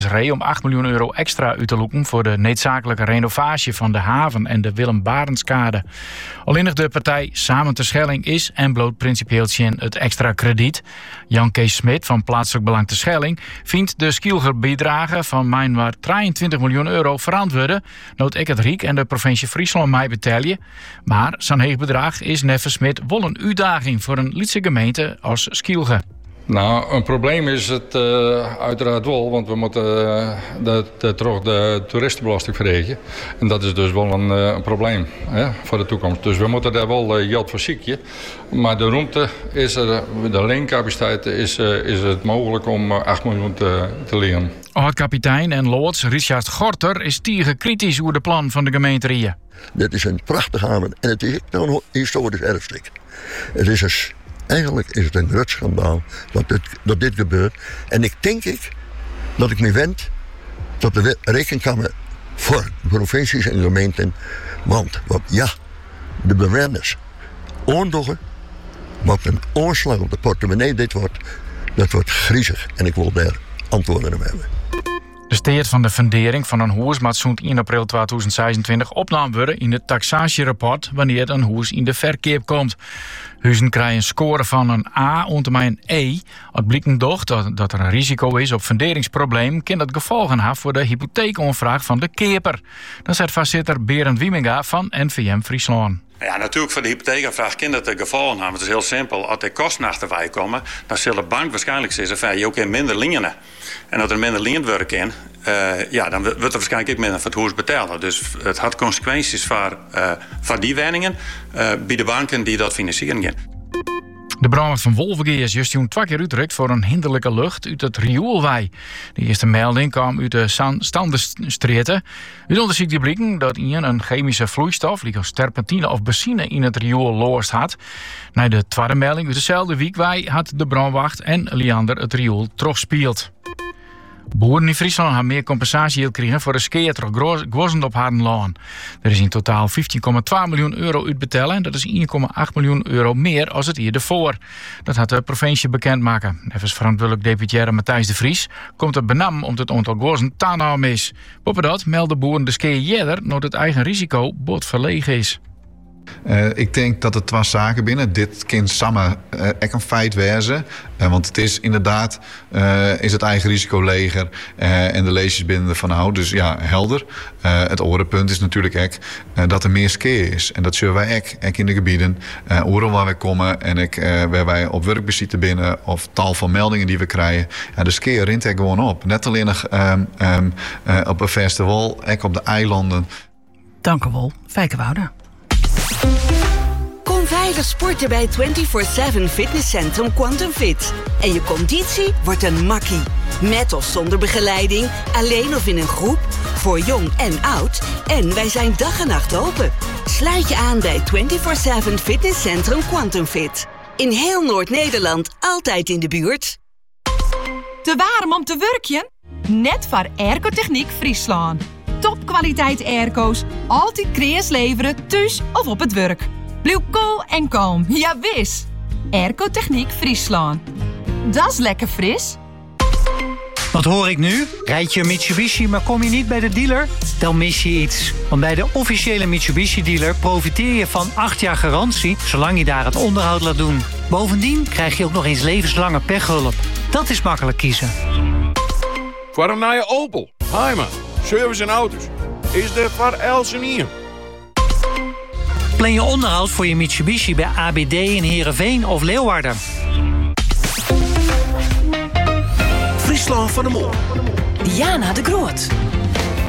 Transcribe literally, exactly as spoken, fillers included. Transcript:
Ree om acht miljoen euro extra uit te loeken voor de noodzakelijke renovatie van de haven en de Willem Barendskade. Alleen nog de partij Samen te Schelling is en bloot principieel zien het extra krediet. Jan Kees Smit van Plaatselijk Belang te Schelling vindt de Skielger-bijdrage van mijnwaar drieëntwintig miljoen euro verantwoorden. Nood ik het Riek en de provincie Friesland mij betalen. Maar zo'n heeg bedrag is neffens Smit wel een uitdaging voor een Lietse gemeente als Skielger. Nou, een probleem is het uh, uiteraard wel, want we moeten uh, de, de, toch de toeristenbelasting verregen. En dat is dus wel een, uh, een probleem hè, voor de toekomst. Dus we moeten daar wel uh, geld voor zieken. Maar de ruimte is er, de leencapaciteit is, uh, is het mogelijk om uh, acht miljoen te, te lenen. Oud-kapitein en loods Richard Gorter is tegen kritisch over de plan van de gemeente Rieën. Dit is een prachtige haven en het is een historisch erfstuk. Het is een... Eigenlijk is het een groot schandaal dat dit, dat dit gebeurt. En ik denk ik dat ik me wend tot de rekenkamer voor provincies en gemeenten. Want wat, ja, de bewoners oorlogen, wat een aanslag op de portemonnee dit wordt, dat wordt griezig. En ik wil daar antwoorden op hebben. De steert van de fundering van een huis moet zo'n één april tweeduizend zesentwintig opgenomen worden in het taxatierapport wanneer een huis in de verkoop komt. Huizen krijgen een score van een A onder een E. Het blijkt toch dat, dat er een risico is op funderingsprobleem, kan dat gevolgen hebben voor de hypotheekonvraag van de keper. Dat zegt voorzitter Berend Wieminga van N V M Friesland. Ja, natuurlijk voor de hypotheekonvraag kan dat de gevolgen hebben. Het is heel simpel. Als er kosten achterbij komen, dan zal de bank waarschijnlijk zeggen van je ook in minder lenen. En als er minder leend wordt in, uh, ja, dan wordt er waarschijnlijk ook minder voor het huis betalen. Dus het had consequenties voor, uh, voor die woningen uh, bij de banken die dat financieren gaan. De brandweer van Wolvengeer is juist twee keer uitgerukt voor een hinderlijke lucht uit het rioolwei. De eerste melding kwam uit de Standenstreten. Uit onderzoek die blikken dat iemand een chemische vloeistof, zoals terpentine of benzine, in het riool loost had. Na de tweede melding uit dezelfde weekwei had de brandwacht en Liander het riool terugspeeld. Boeren in Friesland hebben meer compensatie gekregen voor de skeer door Gwozend op Hardenlaan. Er is in totaal vijftien komma twee miljoen euro uitbetalen en dat is één komma acht miljoen euro meer als het hier ervoor. Dat had de provincie bekendmaken. Nevens verantwoordelijk deputaire Matthijs de Vries komt het benam om het aantal Gwozend taanhouden is. Boven dat melden boeren de skeer eerder dat het eigen risico bot verlegen is. Uh, ik denk dat er twee zaken binnen. Dit kan samen uh, echt een feit wezen. Uh, want het is inderdaad uh, is het eigen risico leger uh, en de leesjes binnen ervan houden. Dus ja, helder. Uh, het orenpunt is natuurlijk ook uh, dat er meer skeer is. En dat zullen wij ook, ook in de gebieden. Uh, oren waar wij komen en ook, uh, waar wij op werkbezitten binnen of tal van meldingen die we krijgen. Ja, de skeer rint er gewoon op. Net alleen nog um, um, uh, op een festival, ook op de eilanden. Dank u wel, Fijke Wouda. Kom veilig sporten bij vierentwintig zeven fitnesscentrum Quantum Fit. En je conditie wordt een makkie. Met of zonder begeleiding, alleen of in een groep, voor jong en oud. En wij zijn dag en nacht open. Sluit je aan bij vierentwintig zeven fitnesscentrum Quantum Fit. In heel Noord-Nederland, altijd in de buurt. Te warm om te werkjen? Net voor Airco-Techniek Friesland. Topkwaliteit airco's, altijd kreas leveren, thuis of op het werk. Blijf cool en kalm, ja wis. Airco-Techniek Friesland. Dat is lekker fris. Wat hoor ik nu? Rijd je een Mitsubishi, maar kom je niet bij de dealer? Dan mis je iets. Want bij de officiële Mitsubishi-dealer profiteer je van acht jaar garantie, zolang je daar het onderhoud laat doen. Bovendien krijg je ook nog eens levenslange pechhulp. Dat is makkelijk kiezen. Voor een nieuwe Opel, Heima, service en auto's. Is er voor Elsen. Plan je onderhoud voor je Mitsubishi bij A B D in Heerenveen of Leeuwarden. Friesland van de Mol. Diana de Groot.